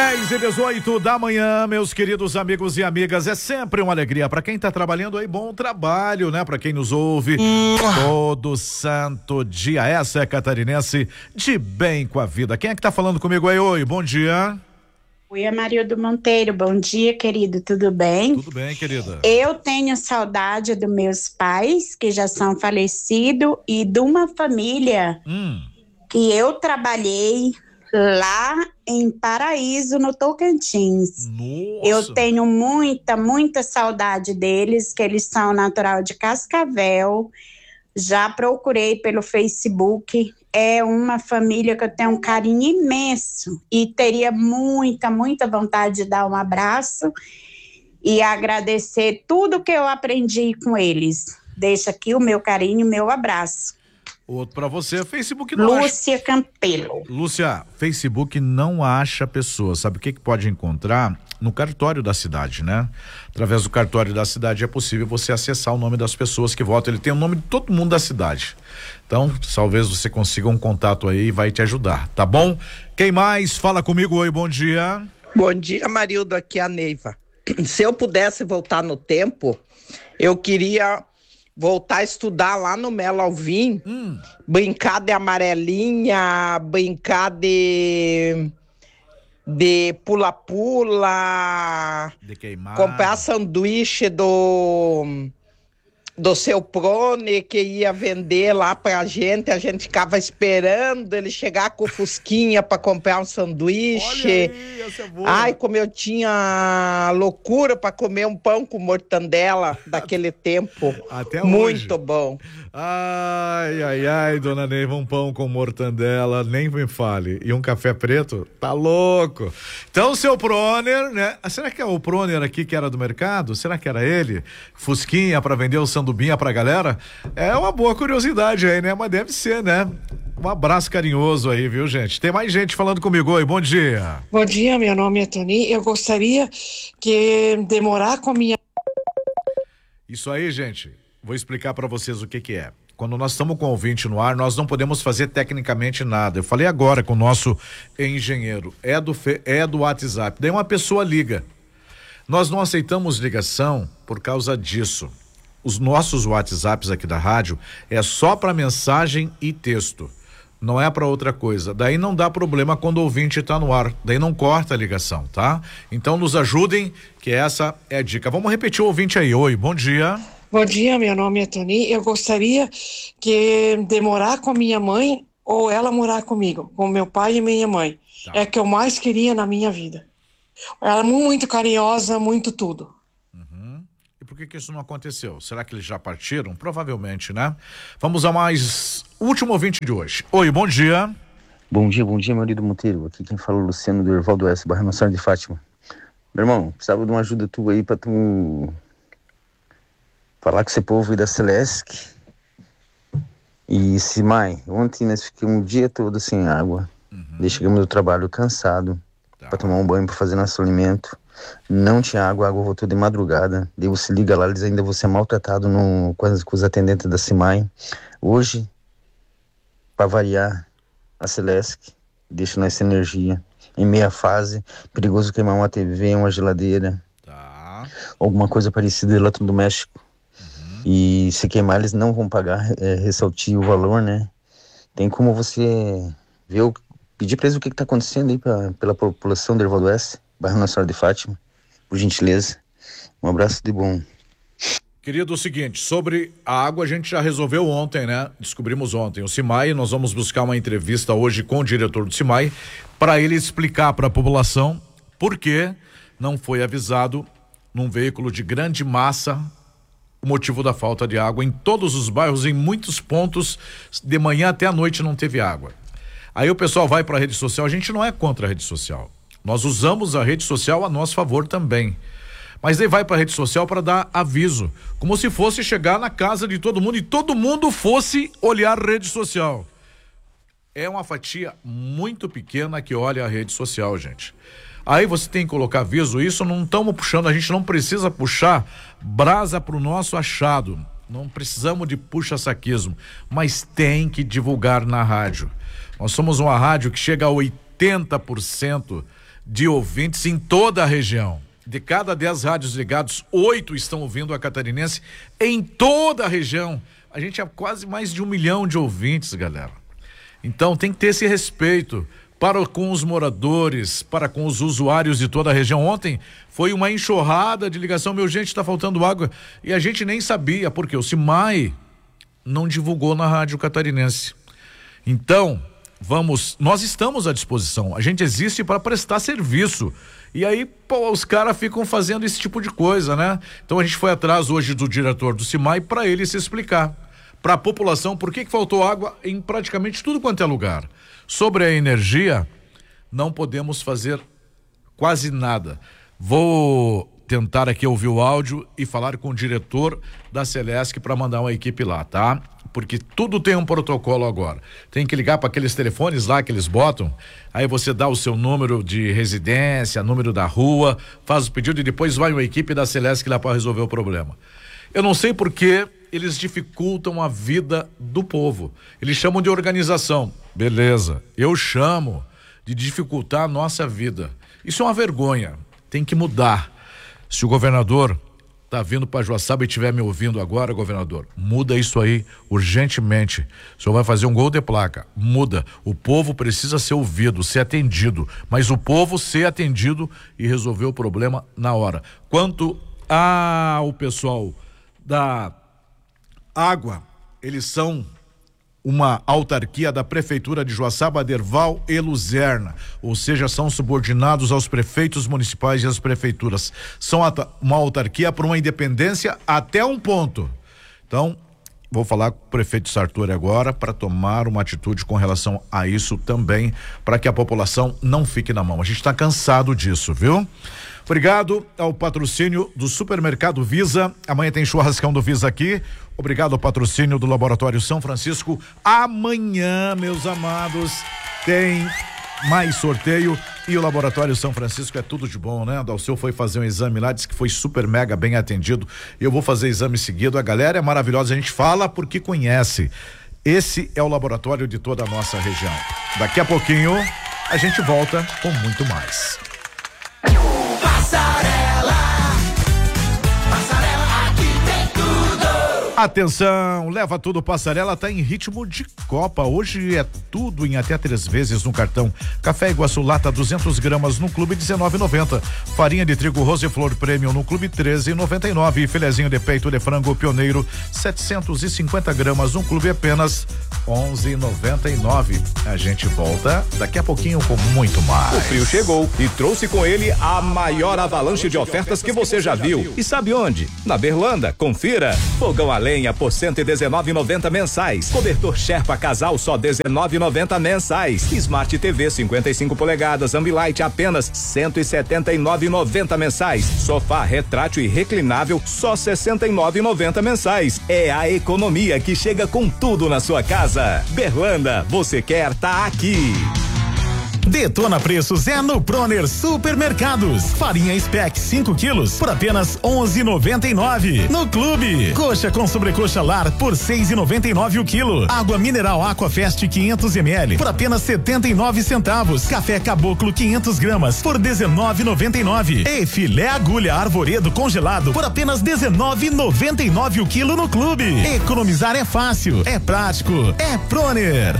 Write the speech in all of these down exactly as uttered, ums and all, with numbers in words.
dez e dezoito da manhã, meus queridos amigos e amigas, é sempre uma alegria para quem está trabalhando aí, bom trabalho, né? Para quem nos ouve todo santo dia. Essa é a Catarinense de bem com a vida. Quem é que tá falando comigo aí? Oi, bom dia. Oi, Amarildo Monteiro, bom dia, querido, tudo bem? Tudo bem, querida. Eu tenho saudade dos meus pais, que já são falecidos, e de uma família hum. que eu trabalhei lá em Paraíso, no Tocantins. Nossa. Eu tenho muita, muita saudade deles, que eles são natural de Cascavel. Já procurei pelo Facebook. É uma família que eu tenho um carinho imenso e teria muita, muita vontade de dar um abraço e agradecer tudo que eu aprendi com eles. Deixa aqui o meu carinho, o meu abraço. Outro pra você, Facebook não Lúcia acha... Campelo. Lúcia, Facebook não acha pessoas. Sabe o que que pode encontrar? No cartório da cidade, né? Através do cartório da cidade é possível você acessar o nome das pessoas que votam. Ele tem o nome de todo mundo da cidade. Então, talvez você consiga um contato aí e vai te ajudar, tá bom? Quem mais? Fala comigo, oi, bom dia. Bom dia, Marildo, aqui é a Neiva. Se eu pudesse voltar no tempo, eu queria voltar a estudar lá no Melo Alvim, hum. brincar de amarelinha, brincar de... de pula-pula, de queimar, comprar sanduíche do do seu Prone, que ia vender lá pra gente, a gente ficava esperando ele chegar com o Fusquinha pra comprar um sanduíche. Olha aí, essa é boa. Ai, como eu tinha loucura pra comer um pão com mortandela daquele tempo. Até muito hoje. Bom. Ai, ai, ai, dona Neiva, um pão com mortandela, nem me fale. E um café preto? Tá louco. Então, o seu Proner, né? Será que é o Proner aqui que era do mercado? Será que era ele? Fusquinha pra vender o sandubinha pra galera? É uma boa curiosidade aí, né? Mas deve ser, né? Um abraço carinhoso aí, viu, gente? Tem mais gente falando comigo. Oi, bom dia. Bom dia, meu nome é Toni. Eu gostaria que demorar com a minha... Isso aí, gente. Vou explicar para vocês o que que é. Quando nós estamos com o ouvinte no ar, nós não podemos fazer tecnicamente nada. Eu falei agora com o nosso engenheiro. É do, é do WhatsApp. Daí uma pessoa liga. Nós não aceitamos ligação por causa disso. Os nossos WhatsApps aqui da rádio é só para mensagem e texto. Não é para outra coisa. Daí não dá problema quando o ouvinte está no ar. Daí não corta a ligação, tá? Então nos ajudem, que essa é a dica. Vamos repetir o ouvinte aí. Oi, bom dia. Bom dia, meu nome é Toni. Eu gostaria que demorar com a minha mãe ou ela morar comigo, com meu pai e minha mãe. Tá. É que eu mais queria na minha vida. Ela é muito carinhosa, muito tudo. Uhum. E por que que isso não aconteceu? Será que eles já partiram? Provavelmente, né? Vamos a mais último ouvinte de hoje. Oi, bom dia. Bom dia, bom dia, Marildo Monteiro. Aqui quem fala é o Luciano do Ervaldo Oeste, Barra Nossa Senhora de Fátima. Meu irmão, precisava de uma ajuda tua aí pra tu falar com esse povo aí da Celesc. E Simai, ontem nós ficamos um dia todo sem água. Uhum. Daí chegamos do trabalho cansado, tá, pra tomar um banho, pra fazer nosso alimento. Não tinha água, a água voltou de madrugada. Daí você liga lá, eles ainda vão ser maltratados no, com, as, com os atendentes da Simai. Hoje, pra variar, a Celesc deixa nós sem energia. Em meia fase, perigoso queimar uma T V, uma geladeira, tá, alguma coisa parecida, eletrodoméstico. Uhum. E se queimar, eles não vão pagar, é, ressaltir o valor, né? Tem como você ver, o, pedir pra eles o que que tá acontecendo aí pra, pela população do Ervaldo Oeste, bairro Nossa Senhora de Fátima, por gentileza. Um abraço de bom. Querido, o seguinte, sobre a água a gente já resolveu ontem, né? Descobrimos ontem. O Simai, nós vamos buscar uma entrevista hoje com o diretor do Simai para ele explicar para a população por que não foi avisado num veículo de grande massa o motivo da falta de água em todos os bairros, em muitos pontos, de manhã até a noite não teve água. Aí o pessoal vai para a rede social, a gente não é contra a rede social. Nós usamos a rede social a nosso favor também. Mas ele vai para a rede social para dar aviso, como se fosse chegar na casa de todo mundo e todo mundo fosse olhar a rede social. É uma fatia muito pequena que olha a rede social, gente. Aí você tem que colocar aviso, isso não estamos puxando, a gente não precisa puxar brasa para o nosso achado, não precisamos de puxa-saquismo, mas tem que divulgar na rádio. Nós somos uma rádio que chega a oitenta por cento de ouvintes em toda a região. De cada dez rádios ligados, oito estão ouvindo a Catarinense em toda a região. A gente é quase mais de um milhão de ouvintes, galera. Então tem que ter esse respeito para com os moradores, para com os usuários de toda a região. Ontem foi uma enxurrada de ligação, meu, gente, tá faltando água, e a gente nem sabia, porque o CIMAI não divulgou na Rádio Catarinense. Então, vamos, nós estamos à disposição, a gente existe para prestar serviço, e aí, pô, os caras ficam fazendo esse tipo de coisa, né? Então a gente foi atrás hoje do diretor do CIMAI para ele se explicar para a população por que que faltou água em praticamente tudo quanto é lugar. Sobre a energia, não podemos fazer quase nada. Vou tentar aqui ouvir o áudio e falar com o diretor da Celesc para mandar uma equipe lá, tá? Porque tudo tem um protocolo agora. Tem que ligar para aqueles telefones lá que eles botam, aí você dá o seu número de residência, número da rua, faz o pedido e depois vai uma equipe da Celesc lá para resolver o problema. Eu não sei por que eles dificultam a vida do povo. Eles chamam de organização. Beleza, eu chamo de dificultar a nossa vida. Isso é uma vergonha, tem que mudar. Se o governador tá vindo para Joaçaba e estiver me ouvindo agora, governador, muda isso aí urgentemente. O senhor vai fazer um gol de placa, muda. O povo precisa ser ouvido, ser atendido, mas o povo ser atendido e resolver o problema na hora. Quanto ao pessoal da água, eles são uma autarquia da Prefeitura de Joaçaba, Derval e Luzerna, ou seja, são subordinados aos prefeitos municipais e às prefeituras. São uma autarquia por uma independência até um ponto. Então, vou falar com o prefeito Sartori agora para tomar uma atitude com relação a isso também, para que a população não fique na mão. A gente está cansado disso, viu? Obrigado ao patrocínio do Supermercado Visa. Amanhã tem churrascão do Visa aqui. Obrigado ao patrocínio do Laboratório São Francisco. Amanhã, meus amados, tem mais sorteio e o Laboratório São Francisco é tudo de bom, né? O Dalceu foi fazer um exame lá, disse que foi super mega bem atendido. Eu vou fazer exame seguido. A galera é maravilhosa, a gente fala porque conhece. Esse é o laboratório de toda a nossa região. Daqui a pouquinho a gente volta com muito mais. Passarela, Passarela, aqui tem tudo. Atenção, leva tudo Passarela, tá em ritmo de Copa. Hoje é tudo em até três vezes no cartão. Café Iguaçu lata duzentas gramas no clube dezenove e noventa. Farinha de trigo Roseflor Premium no clube treze e noventa e nove. Filezinho de peito de frango Pioneiro setecentas e cinquenta gramas no clube apenas onze e noventa e nove. A gente volta daqui a pouquinho com muito mais. O frio chegou e trouxe com ele a maior avalanche de ofertas que você já viu. E sabe onde? Na Berlanda. Confira. Fogão a lenha por cento e dezenove reais e noventa centavos mensais. Cobertor Sherpa casal só dezenove reais e noventa centavos mensais. Smart T V cinquenta e cinco polegadas Ambilight apenas cento e setenta e nove reais e noventa centavos mensais. Sofá retrátil e reclinável só sessenta e nove reais e noventa centavos mensais. É a economia que chega com tudo na sua casa. Berlanda, você quer tá aqui. Detona preços é no Proner Supermercados. Farinha Spec cinco quilos por apenas onze reais e noventa e nove centavos. No Clube, coxa com sobrecoxa lar por seis reais e noventa e nove centavos o quilo. Água mineral Aquafest quinhentos mililitros por apenas setenta e nove centavos. Café Caboclo quinhentas gramas por dezenove reais e noventa e nove centavos. E filé agulha Arvoredo congelado por apenas dezenove reais e noventa e nove centavos o quilo no Clube. Economizar é fácil, é prático, é Proner.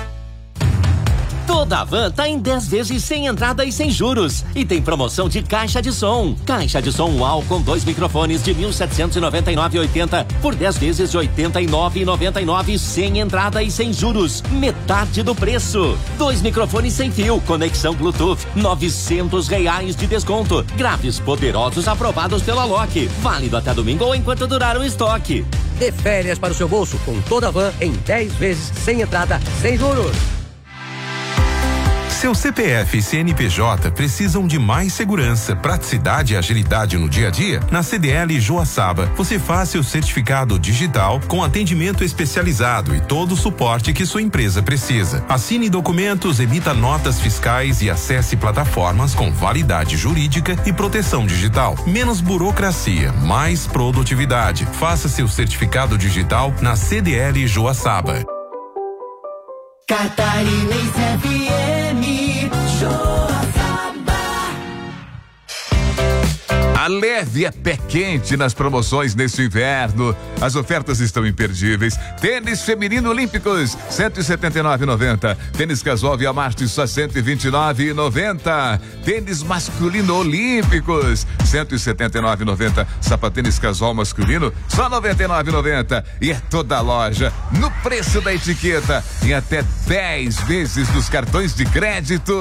Toda a van tá em dez vezes sem entrada e sem juros. E tem promoção de caixa de som. Caixa de som U A U com dois microfones de mil setecentos e noventa e nove reais e oitenta centavos por dez vezes de oitenta e nove reais e noventa e nove centavos sem entrada e sem juros. Metade do preço. Dois microfones sem fio, conexão Bluetooth, novecentos reais de desconto. Graves poderosos aprovados pela Loki. Válido até domingo ou enquanto durar o estoque. Dê férias para o seu bolso com toda a van em dez vezes sem entrada, sem juros. Seu C P F e C N P J precisam de mais segurança, praticidade e agilidade no dia a dia? Na C D L Joaçaba, você faz seu certificado digital com atendimento especializado e todo o suporte que sua empresa precisa. Assine documentos, emita notas fiscais e acesse plataformas com validade jurídica e proteção digital. Menos burocracia, mais produtividade. Faça seu certificado digital na C D L Joaçaba. Catarinense F M, Joaçaba. A leve é pé quente nas promoções neste inverno. As ofertas estão imperdíveis. Tênis feminino olímpicos, cento e setenta e nove reais e noventa centavos. Tênis casual Via Marte, só cento e vinte e nove reais e noventa centavos. Tênis masculino olímpicos, cento e setenta e nove reais e noventa centavos. Sapatênis casual masculino, só noventa e nove reais e noventa centavos. E é toda a loja no preço da etiqueta, em até dez vezes nos cartões de crédito.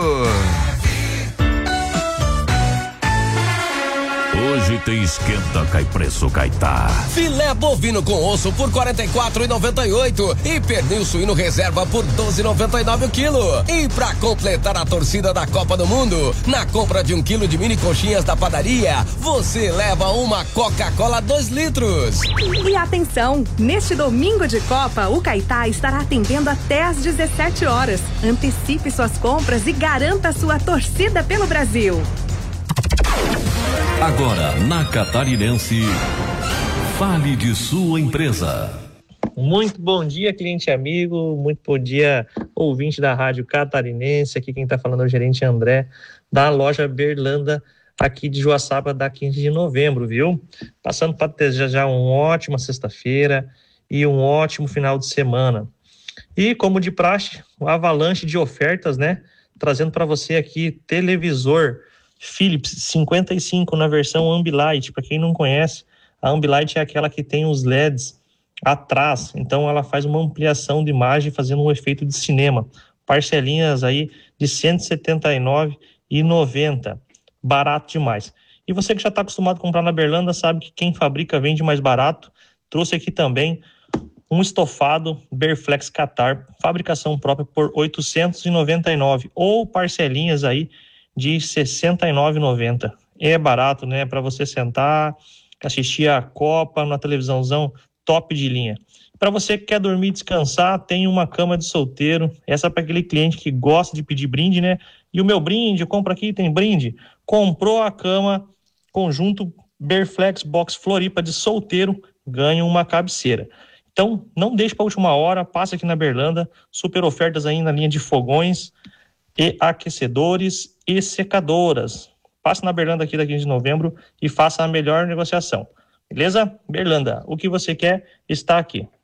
Hoje tem esquenta, cai preço, Caetá. Filé bovino com osso por quarenta e quatro reais e noventa e oito centavos e pernil suíno reserva por doze reais e noventa e nove centavos o quilo. E pra completar a torcida da Copa do Mundo, na compra de um quilo de mini coxinhas da padaria, você leva uma Coca-Cola dois litros. E atenção, neste domingo de Copa, o Caetá estará atendendo até às dezessete horas. Antecipe suas compras e garanta sua torcida pelo Brasil. Agora, na Catarinense, fale de sua empresa. Muito bom dia, cliente amigo, muito bom dia, ouvinte da Rádio Catarinense. Aqui quem está falando é o gerente André, da loja Berlanda, aqui de Joaçaba, da quinze de novembro, viu? Passando para desejar uma ótima sexta-feira e um ótimo final de semana. E, como de praxe, uma avalanche de ofertas, né? Trazendo para você aqui televisor Philips cinquenta e cinco na versão Ambilight. Para quem não conhece, a Ambilight é aquela que tem os L E Ds atrás, então ela faz uma ampliação de imagem fazendo um efeito de cinema. Parcelinhas aí de cento e setenta e nove reais e noventa centavos, barato demais. E você que já está acostumado a comprar na Berlanda sabe que quem fabrica vende mais barato. Trouxe aqui também um estofado Berflex Qatar, fabricação própria por oitocentos e noventa e nove reais, ou parcelinhas aí de sessenta e nove reais e noventa centavos. É barato, né? Para você sentar, assistir a Copa na televisãozão top de linha. Para você que quer dormir e descansar, tem uma cama de solteiro. Essa é para aquele cliente que gosta de pedir brinde, né? E o meu brinde, compra aqui, tem brinde. Comprou a cama, conjunto Berflex Box Floripa de solteiro, ganha uma cabeceira. Então, não deixe para a última hora, passa aqui na Berlanda, super ofertas aí na linha de fogões e aquecedores e secadoras. Passe na Berlanda aqui da quinze de novembro e faça a melhor negociação. Beleza? Berlanda, o que você quer está aqui.